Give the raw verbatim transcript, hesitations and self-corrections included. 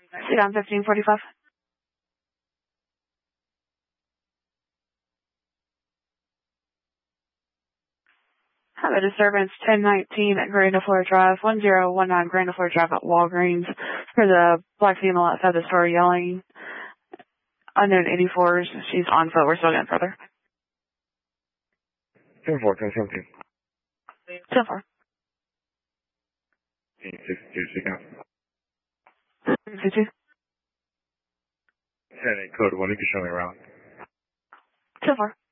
Sit down, fifteen forty-five. Have a disturbance, ten nineteen at Grand Flora Drive, one zero one nine Grand Flora Drive at Walgreens. For the black female outside the store yelling. Unknown eighty-fours. She's on foot. We're still getting further. ten four, ten seventeen. So far. six two, six out. fifty-two. ten eight, code one, you can show me around. So far.